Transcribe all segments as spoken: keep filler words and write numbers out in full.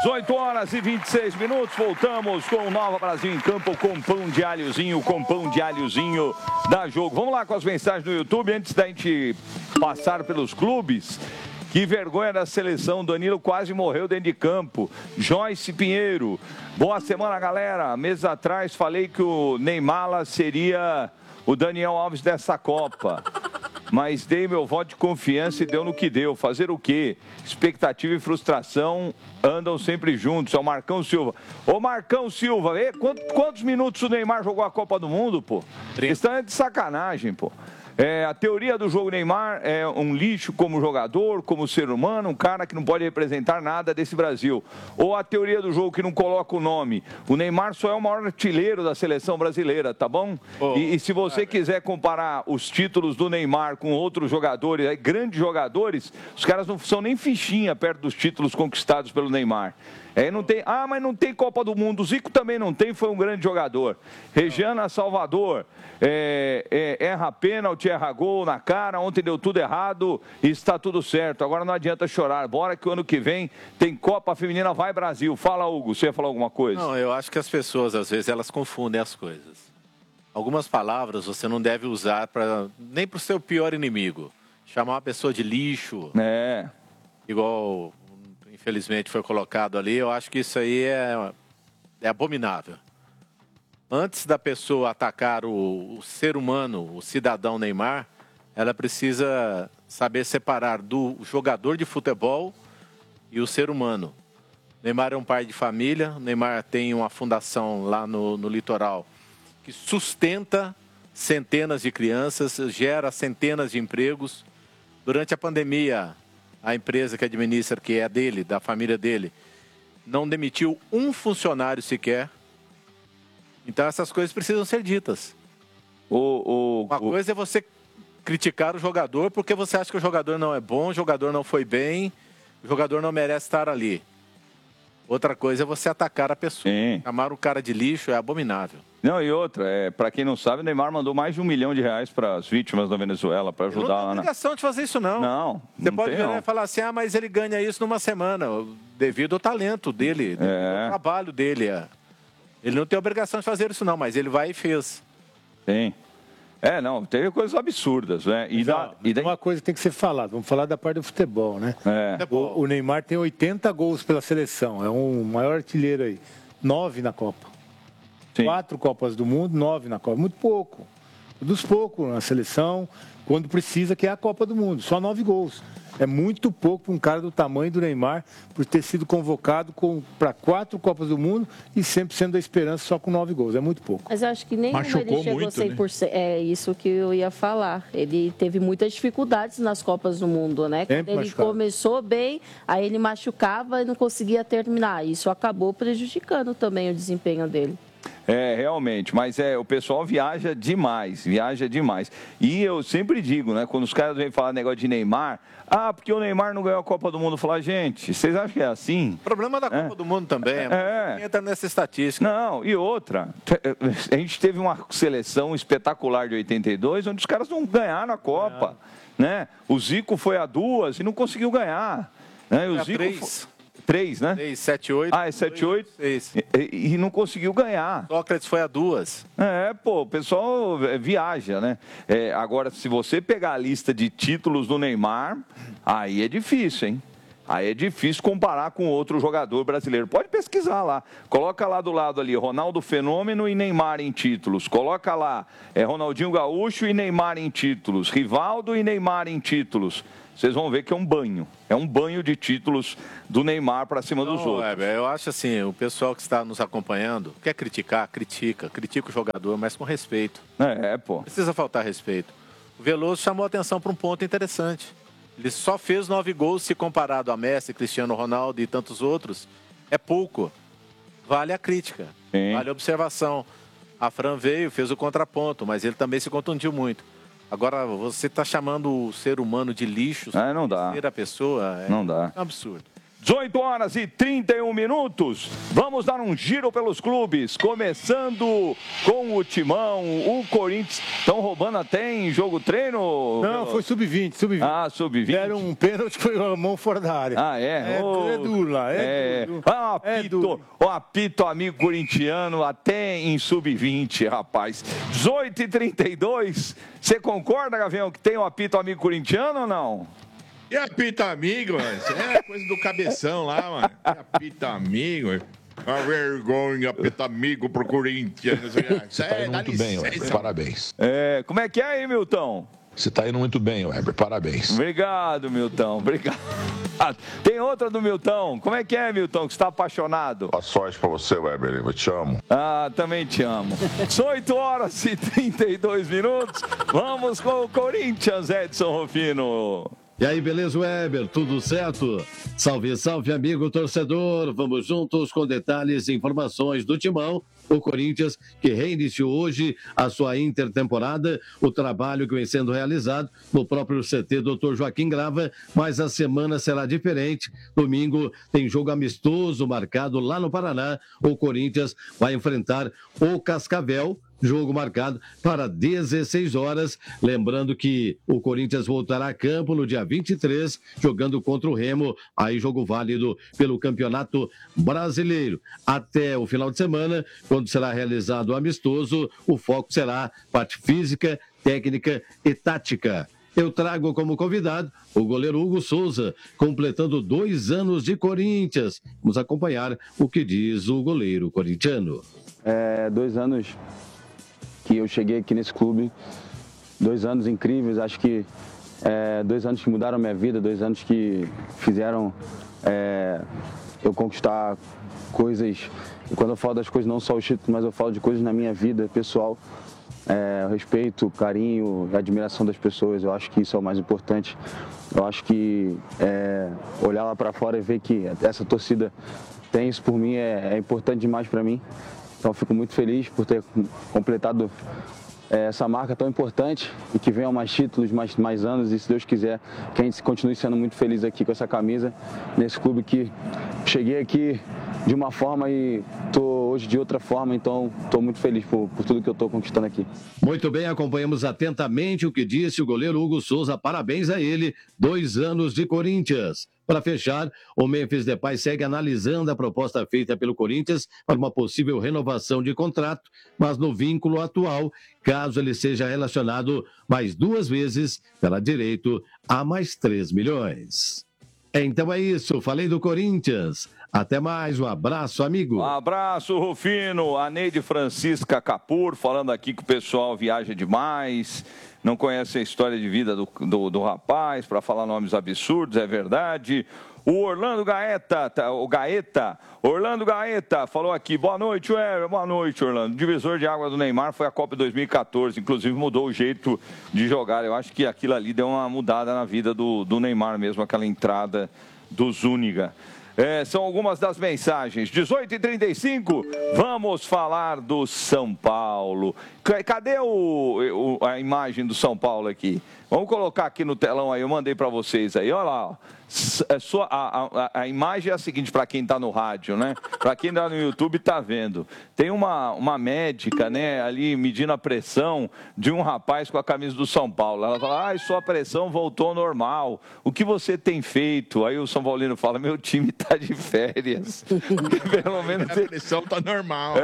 dezoito horas e vinte e seis minutos, voltamos com o Nova Brasil em Campo, com pão de alhozinho, com pão de alhozinho da Jogo. Vamos lá com as mensagens no YouTube, antes da gente passar pelos clubes. Que vergonha da seleção, Danilo quase morreu dentro de campo. Joyce Pinheiro, boa semana, galera. Meses atrás falei que o Neymar seria o Daniel Alves dessa Copa. Mas dei meu voto de confiança e deu no que deu. Fazer o quê? Expectativa e frustração andam sempre juntos. É o Marcão Silva. Ô, Marcão Silva, vê quantos, quantos minutos o Neymar jogou a Copa do Mundo, pô? Isso é de sacanagem, pô. É, a teoria do jogo Neymar é um lixo como jogador, como ser humano, um cara que não pode representar nada desse Brasil. Ou a teoria do jogo que não coloca o nome. O Neymar só é o maior artilheiro da seleção brasileira, tá bom? Oh, e, e se você cara. quiser comparar os títulos do Neymar com outros jogadores, grandes jogadores, os caras não são nem fichinha perto dos títulos conquistados pelo Neymar. É, não tem, ah, mas não tem Copa do Mundo. O Zico também não tem, foi um grande jogador. Regiana Salvador, é, é, erra pênalti, erra gol na cara, ontem deu tudo errado e está tudo certo. Agora não adianta chorar. Bora que o ano que vem tem Copa Feminina, vai Brasil. Fala, Hugo, você ia falar alguma coisa? Não, eu acho que as pessoas, às vezes, elas confundem as coisas. Algumas palavras você não deve usar pra, nem para o seu pior inimigo. Chamar uma pessoa de lixo. É. Igual... infelizmente foi colocado ali, eu acho que isso aí é, é abominável. Antes da pessoa atacar o, o ser humano, o cidadão Neymar, ela precisa saber separar do jogador de futebol e o ser humano. Neymar é um pai de família, Neymar tem uma fundação lá no, no litoral que sustenta centenas de crianças, gera centenas de empregos. Durante a pandemia, a empresa que administra, que é dele, da família dele, não demitiu um funcionário sequer. Então essas coisas precisam ser ditas. O, o, Uma o... coisa é você criticar o jogador porque você acha que o jogador não é bom, o jogador não foi bem, o jogador não merece estar ali. Outra coisa é você atacar a pessoa. Sim. Chamar o cara de lixo é abominável. Não, e outra, é, para quem não sabe, o Neymar mandou mais de um milhão de reais para as vítimas da Venezuela, para ajudar lá. Não tem na... obrigação de fazer isso, não. Não, Você não pode tem, virar não. e falar assim, ah, mas ele ganha isso numa semana, devido ao talento dele, devido É. ao trabalho dele. É. Ele não tem obrigação de fazer isso, não, mas ele vai e fez. Sim. É, não, teve coisas absurdas, né? E, da, e daí... Uma coisa que tem que ser falada, vamos falar da parte do futebol, né? É. O, o Neymar tem oitenta gols pela seleção, é um maior artilheiro aí. Nove na Copa. Sim. Quatro Copas do Mundo, nove na Copa. Muito pouco. Dos poucos na seleção, quando precisa, que é a Copa do Mundo. Só nove gols. É muito pouco para um cara do tamanho do Neymar, por ter sido convocado para quatro Copas do Mundo e sempre sendo a esperança só com nove gols. É muito pouco. Mas eu acho que nem ele chegou muito, cem por cento. Né? É isso que eu ia falar. Ele teve muitas dificuldades nas Copas do Mundo, né? Quando ele machucado. começou bem, aí ele machucava e não conseguia terminar. Isso acabou prejudicando também o desempenho dele. É, realmente, mas é, o pessoal viaja demais, viaja demais. E eu sempre digo, né, quando os caras vêm falar negócio de Neymar, ah, porque o Neymar não ganhou a Copa do Mundo, falar, gente, vocês acham que é assim? O problema da Copa é. do Mundo também, é. entra nessa estatística. Não, e outra, a gente teve uma seleção espetacular de oitenta e dois, onde os caras não ganharam a Copa, é. né? O Zico foi a duas e não conseguiu ganhar. Né? E o é Zico três. Foi... Três, né? Três, sete, oito. Ah, é sete, oito. E, e não conseguiu ganhar. Sócrates foi a duas. É, pô, o pessoal viaja, né? É, agora, se você pegar a lista de títulos do Neymar, aí é difícil, hein? Aí é difícil comparar com outro jogador brasileiro. Pode pesquisar lá. Coloca lá do lado ali, Ronaldo Fenômeno e Neymar em títulos. Coloca lá, é Ronaldinho Gaúcho e Neymar em títulos. Rivaldo e Neymar em títulos. Vocês vão ver que é um banho. É um banho de títulos do Neymar para cima Não, dos outros. Weber, eu acho assim, o pessoal que está nos acompanhando, quer criticar, critica. Critica o jogador, mas com respeito. É, pô. Precisa faltar respeito. O Veloso chamou a atenção para um ponto interessante. Ele só fez nove gols se comparado a Messi, Cristiano Ronaldo e tantos outros. É pouco. Vale a crítica. Sim. Vale a observação. A Fran veio, fez o contraponto, mas ele também se contundiu muito. Agora, você está chamando o ser humano de lixo, ah, não dá. ser a pessoa, é, não dá. é um absurdo. dezoito horas e trinta e um minutos. Vamos dar um giro pelos clubes, começando com o Timão, o Corinthians. Estão roubando até em jogo treino? Não, foi sub vinte, sub vinte. Ah, sub vinte. Deram um pênalti, foi a mão fora da área. Ah, é? É, oh, é duro lá, é, é duro. Ah, o apito, é o apito amigo corintiano até em sub vinte, rapaz. dezoito e trinta e dois. Você concorda, Gavião, que tem o apito amigo corintiano ou não? E apito amigo, mano? Isso é coisa do cabeção lá, mano. E apito amigo. A vergonha, apito amigo pro Corinthians. Isso é, tá indo muito bem, Weber. Parabéns. É, como é que é aí, Milton? Você tá indo muito bem, Weber. Parabéns. Obrigado, Milton. Obrigado. Tem outra do Milton. Como é que é, Milton, que você está apaixonado? Boa sorte pra você, Weber. Eu te amo. Ah, também te amo. oito horas e trinta e dois minutos. Vamos com o Corinthians, Edson Rufino. E aí, beleza, Weber? Tudo certo? Salve, salve, amigo torcedor. Vamos juntos com detalhes e informações do Timão. O Corinthians, que reiniciou hoje a sua intertemporada, o trabalho que vem sendo realizado no próprio C T doutor Joaquim Grava, mas a semana será diferente. Domingo tem jogo amistoso marcado lá no Paraná. O Corinthians vai enfrentar o Cascavel. Jogo marcado para dezesseis horas. Lembrando que o Corinthians voltará a campo no dia vinte e três, jogando contra o Remo. Aí jogo válido pelo Campeonato Brasileiro. Até o final de semana, quando será realizado o amistoso, o foco será parte física, técnica e tática. Eu trago como convidado o goleiro Hugo Souza, completando dois anos de Corinthians. Vamos acompanhar o que diz o goleiro corintiano. É, dois anos que eu cheguei aqui nesse clube, dois anos incríveis, acho que é, dois anos que mudaram a minha vida, dois anos que fizeram é, eu conquistar coisas, e quando eu falo das coisas, não só os títulos, mas eu falo de coisas na minha vida pessoal, é, o respeito, o carinho, a admiração das pessoas, eu acho que isso é o mais importante. Eu acho que é, olhar lá para fora e ver que essa torcida tem isso por mim é, é importante demais para mim. Então, fico muito feliz por ter completado é, essa marca tão importante e que venham mais títulos, mais, mais anos e, se Deus quiser, que a gente continue sendo muito feliz aqui com essa camisa, nesse clube que cheguei aqui de uma forma e estou hoje de outra forma, então estou muito feliz por, por tudo que eu estou conquistando aqui. Muito bem, acompanhamos atentamente o que disse o goleiro Hugo Souza, parabéns a ele, dois anos de Corinthians. Para fechar, o Memphis Depay segue analisando a proposta feita pelo Corinthians para uma possível renovação de contrato, mas no vínculo atual, caso ele seja relacionado mais duas vezes, terá direito a mais três milhões. Então é isso, falei do Corinthians. Até mais, um abraço, amigo. Um abraço, Rufino. A Neide Francisca Capur, falando aqui que o pessoal viaja demais, não conhece a história de vida do, do, do rapaz, para falar nomes absurdos, é verdade. O Orlando Gaeta, tá, o Gaeta, Orlando Gaeta falou aqui, boa noite, Ué, boa noite, Orlando. Divisor de água do Neymar foi a Copa dois mil e quatorze, inclusive mudou o jeito de jogar. Eu acho que aquilo ali deu uma mudada na vida do, do Neymar mesmo, aquela entrada do Zúñiga. É, são algumas das mensagens. dezoito e trinta e cinco, vamos falar do São Paulo. Cadê o, o, a imagem do São Paulo aqui? Vamos colocar aqui no telão aí, eu mandei para vocês aí, olha lá. Ó. A, a, a imagem é a seguinte, para quem está no rádio, né? Para quem está no YouTube está vendo. Tem uma, uma médica, né, ali medindo a pressão de um rapaz com a camisa do São Paulo. Ela fala, ah, sua pressão voltou ao normal. O que você tem feito? Aí o São Paulino fala, meu time está de férias. Pelo menos a pressão está normal.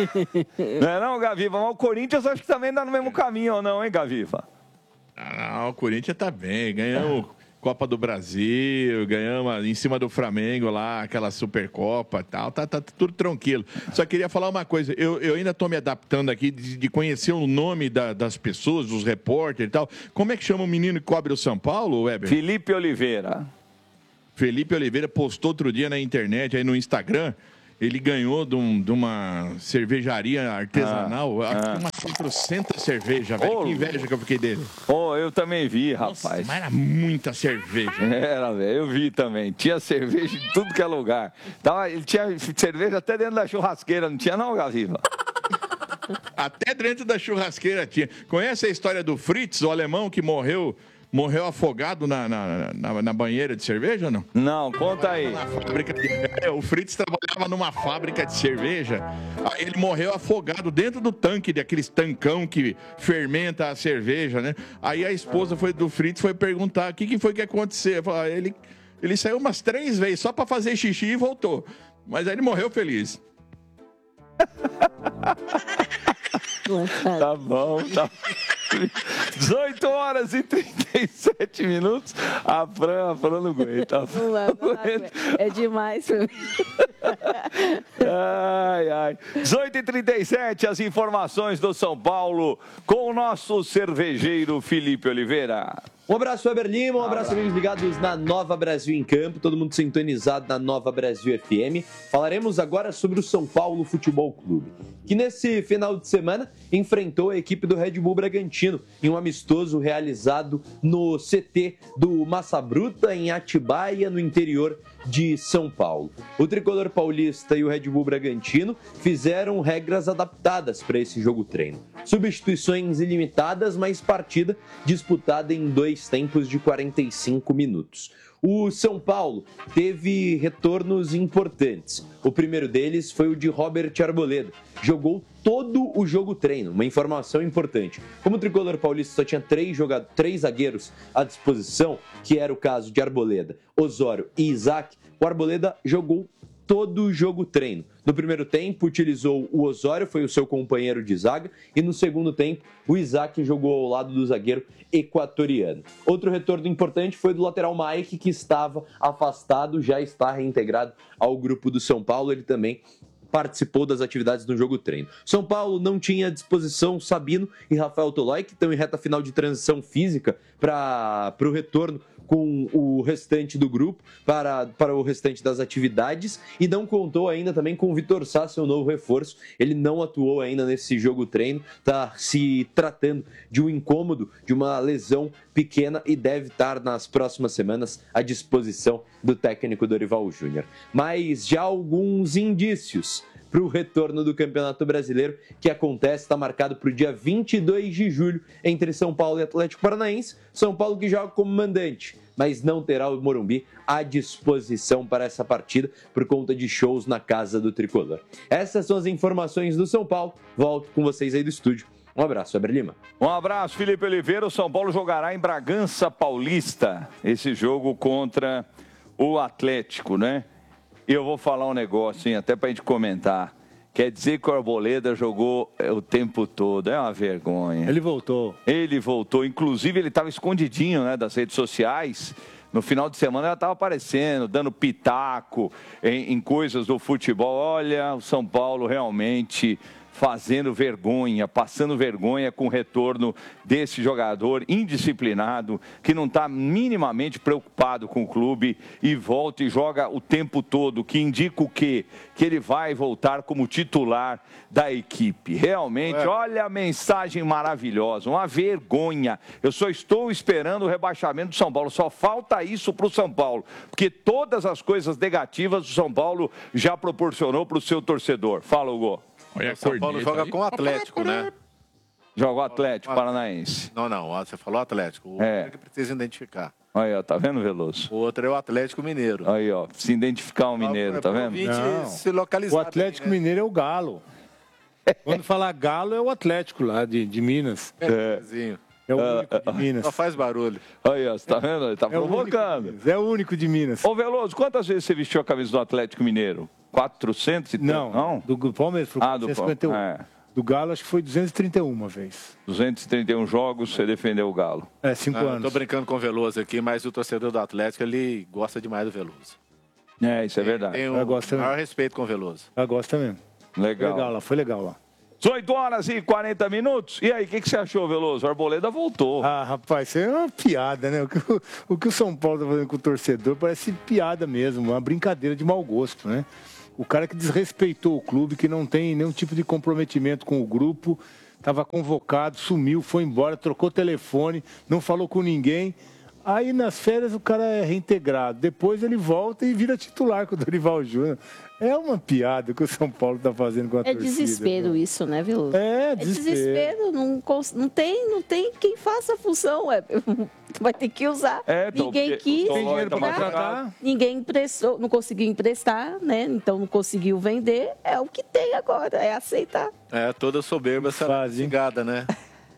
É. Não é não, Gaviva? Mas o Corinthians acho que também está no mesmo caminho ou não, hein, Gaviva? Ah, não, o Corinthians está bem, ganhamos Copa do Brasil, ganhamos em cima do Flamengo lá, aquela Supercopa e tal, tá, tá tudo tranquilo. Só queria falar uma coisa, eu, eu ainda estou me adaptando aqui de, de conhecer o nome da, das pessoas, dos repórteres e tal. Como é que chama o menino que cobre o São Paulo, Weber? Felipe Oliveira. Felipe Oliveira postou outro dia na internet, aí no Instagram, ele ganhou de, um, de uma cervejaria artesanal, ah, acho que ah. umas quatrocentas cervejas, velho. Oh, que inveja que eu fiquei dele. Oh, eu também vi, rapaz. Nossa, mas era muita cerveja. Era, velho, eu vi também. Tinha cerveja em tudo que é lugar. Tava, ele tinha cerveja até dentro da churrasqueira, não tinha não, Gaviva? Até dentro da churrasqueira tinha. Conhece a história do Fritz, o alemão que morreu... morreu afogado na, na, na, na banheira de cerveja ou não? Não, conta aí. De... É, o Fritz trabalhava numa fábrica de cerveja, aí ele morreu afogado dentro do tanque, daqueles tancão que fermenta a cerveja, né? Aí a esposa foi, do Fritz foi perguntar o que, que foi que aconteceu. Ele, ele saiu umas três vezes só para fazer xixi e voltou. Mas aí ele morreu feliz. Tá bom, tá dezoito horas e trinta e sete minutos. A Fran, a Fran não aguenta. Não, não, não aguenta. É demais pra mim. Ai, ai. dezoito e trinta e sete, as informações do São Paulo com o nosso cervejeiro Felipe Oliveira. Um abraço, Weber Lima, um abraço, amigos ligados na Nova Brasil em Campo, todo mundo sintonizado na Nova Brasil F M. Falaremos agora sobre o São Paulo Futebol Clube, que nesse final de semana enfrentou a equipe do Red Bull Bragantino em um amistoso realizado no C T do Massa Bruta, em Atibaia, no interior de São Paulo. O tricolor paulista e o Red Bull Bragantino fizeram regras adaptadas para esse jogo-treino. Substituições ilimitadas, mas partida disputada em dois tempos de quarenta e cinco minutos. O São Paulo teve retornos importantes. O primeiro deles foi o de Robert Arboleda. Jogou todo o jogo-treino. Uma informação importante. Como o tricolor paulista só tinha três, jogadores, três zagueiros à disposição, que era o caso de Arboleda, Osório e Isaac, o Arboleda jogou todo o jogo-treino. No primeiro tempo, utilizou o Osório, foi o seu companheiro de zaga, e no segundo tempo, o Isaac jogou ao lado do zagueiro equatoriano. Outro retorno importante foi do lateral Mike, que estava afastado, já está reintegrado ao grupo do São Paulo. Ele também participou das atividades do jogo-treino. São Paulo não tinha à disposição Sabino e Rafael Tolói, que estão em reta final de transição física para o retorno com o restante do grupo, para, para o restante das atividades, e não contou ainda também com o Vitor Sá, seu novo reforço. Ele não atuou ainda nesse jogo-treino, está se tratando de um incômodo, de uma lesão pequena, e deve estar nas próximas semanas à disposição do técnico Dorival Júnior. Mas já alguns indícios para o retorno do Campeonato Brasileiro, que acontece, está marcado para o dia vinte e dois de julho, entre São Paulo e Atlético Paranaense. São Paulo que joga como mandante, mas não terá o Morumbi à disposição para essa partida, por conta de shows na casa do Tricolor. Essas são as informações do São Paulo. Volto com vocês aí do estúdio. Um abraço, Weber Lima. Um abraço, Felipe Oliveira. O São Paulo jogará em Bragança Paulista, esse jogo contra o Atlético, né? E eu vou falar um negócio, hein, até para a gente comentar. Quer dizer que o Arboleda jogou o tempo todo. É uma vergonha. Ele voltou. Ele voltou. Inclusive, ele estava escondidinho, né, das redes sociais. No final de semana, ela estava aparecendo, dando pitaco em, em coisas do futebol. Olha, o São Paulo realmente fazendo vergonha, passando vergonha com o retorno desse jogador indisciplinado, que não está minimamente preocupado com o clube e volta e joga o tempo todo, que indica o quê? Que ele vai voltar como titular da equipe. Realmente, é. Olha a mensagem maravilhosa, uma vergonha. Eu só estou esperando o rebaixamento do São Paulo, só falta isso para o São Paulo, porque todas as coisas negativas o São Paulo já proporcionou para o seu torcedor. Fala, Hugo. Olha, o São Paulo joga aí com o Atlético, né? Joga o Atlético Paranaense. Não, não, você falou Atlético. O é. outro que precisa identificar. Aí, ó, tá vendo, Veloso? O outro é o Atlético Mineiro. Aí, ó, se identificar o Mineiro, tá vendo? Não. Se localizar o Atlético bem, né? Mineiro é o Galo. Quando falar Galo, é o Atlético lá de, de Minas. É. É o único de Minas. Só faz barulho. Aí, ó, você tá vendo? Ele tá é provocando. O é o único de Minas. Ô, Veloso, quantas vezes você vestiu a camisa do Atlético Mineiro? quatrocentos e Não, não? do Palmeiras. Ah, do Palmeiras. É. Do Galo, acho que foi duzentos e trinta e um uma vez. duzentos e trinta e um jogos, você defendeu o Galo. É, cinco ah, anos. Estou brincando com o Veloso aqui, mas o torcedor do Atlético, ele gosta demais do Veloso. É, isso é verdade. Tem um maior respeito com o Veloso. Eu gosto também. Legal. Foi legal lá, foi legal lá. dezoito horas e quarenta minutos. E aí, o que, que você achou, Veloso? O Arboleda voltou. Ah, rapaz, isso é uma piada, né? O que o, o que o São Paulo tá fazendo com o torcedor parece piada mesmo, uma brincadeira de mau gosto, né? O cara que desrespeitou o clube, que não tem nenhum tipo de comprometimento com o grupo, estava convocado, sumiu, foi embora, trocou telefone, não falou com ninguém. Aí nas férias o cara é reintegrado. Depois ele volta e vira titular com o Dorival Júnior. É uma piada que o São Paulo está fazendo com a é torcida. É desespero né? isso, né, Veloso? É desespero. É desespero. Não, não, tem, não tem quem faça a função. É, vai ter que usar. É, então, ninguém quis. Tem dinheiro para contratar. Ninguém emprestou, não conseguiu emprestar, né? Então não conseguiu vender. É o que tem agora, é aceitar. É, toda soberba será ligada, né?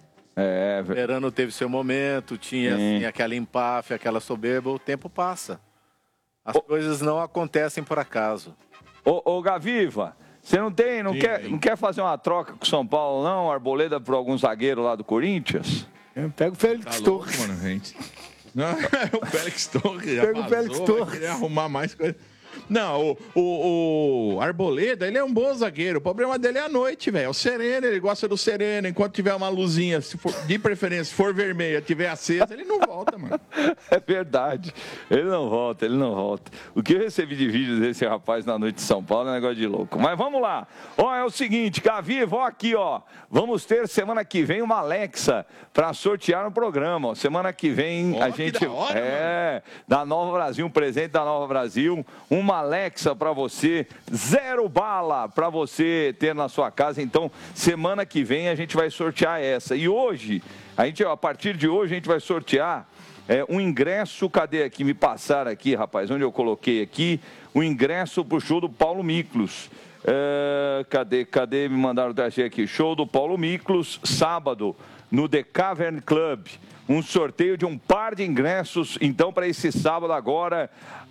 É, o Verano teve seu momento, tinha assim, aquela empáfia, aquela soberba, o tempo passa. As ô, coisas não acontecem por acaso. Ô, ô Gaviva, você não tem, não, Sim, quer, sim. não quer fazer uma troca com o São Paulo, não? Arboleda por algum zagueiro lá do Corinthians? Pega o Félix Tá Torres. louco, mano, gente. Não, o Félix Torres já Pega o vazou, Félix vai Torres. querer arrumar mais coisa. Não, o, o, o Arboleda, ele é um bom zagueiro. O problema dele é a noite, velho. É o sereno, ele gosta do sereno. Enquanto tiver uma luzinha, se for, de preferência, se for vermelha, tiver acesa, ele não volta, mano. É verdade. Ele não volta, ele não volta. O que eu recebi de vídeos desse rapaz na noite de São Paulo é um negócio de louco. Mas vamos lá. Ó, é o seguinte, Gaviva, ó aqui, ó. Vamos ter semana que vem uma Alexa para sortear no programa. Ó. Semana que vem Ó, a que gente... da hora, é, da Nova Brasil, um presente da Nova Brasil. Uma Alexa para você, zero bala para você ter na sua casa. Então, semana que vem a gente vai sortear essa. E hoje, a, gente, a partir de hoje, a gente vai sortear é, um ingresso. Cadê aqui? Me passaram aqui, rapaz, onde eu coloquei aqui? O ingresso para o show do Paulo Miklos. É, cadê? Cadê? Me mandaram o aqui. Show do Paulo Miklos, sábado, no The Cavern Club. Um sorteio de um par de ingressos, então, para esse sábado agora,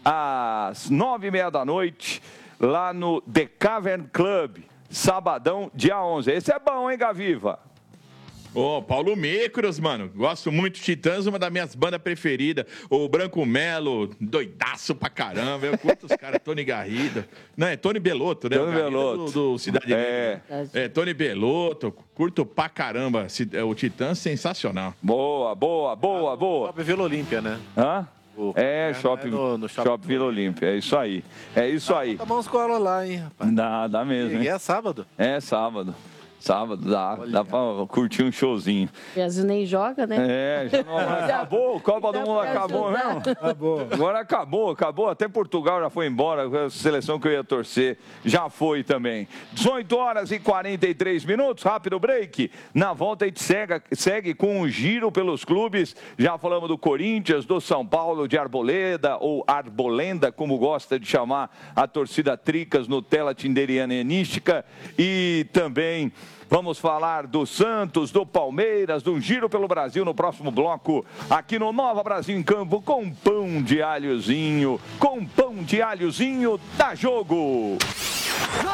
às nove e meia da noite, lá no The Cavern Club, sabadão, dia onze. Esse é bom, hein, Gaviva? Ô, Paulo Micros, mano. Gosto muito. Titãs, uma das minhas bandas preferidas. O Branco Melo, doidaço pra caramba. Eu curto os caras, Tony Garrido. Não, é Tony Belotto, né? Tony Belotto. Do, do Cidade É. Negra. É, Tony Belotto. Curto pra caramba. O Titãs, sensacional. Boa, boa, boa, boa. Shopping Vila Olímpia, né? Hã? O- É, é, shopping, no- no shopping. shopping Vila Olímpia, é isso aí. É isso aí. Tá bom os cola lá, hein, rapaz? Dá, dá mesmo, E hein? é sábado. É sábado. Sábado, dá, dá pra curtir um showzinho. O Brasil nem joga, né? É, já não, acabou, Copa do Mundo acabou mesmo. Acabou. Agora acabou, acabou. Até Portugal já foi embora. A seleção que eu ia torcer já foi também. dezoito horas e quarenta e três minutos. Rápido break. Na volta a gente segue, segue com um giro pelos clubes. Já falamos do Corinthians, do São Paulo, de Arboleda, ou Arbolenda, como gosta de chamar a torcida Tricas, Nutella Tinderiana Enística. E também... vamos falar do Santos, do Palmeiras, do Giro pelo Brasil no próximo bloco, aqui no Nova Brasil em Campo, com pão de alhozinho, com pão de alhozinho, dá jogo!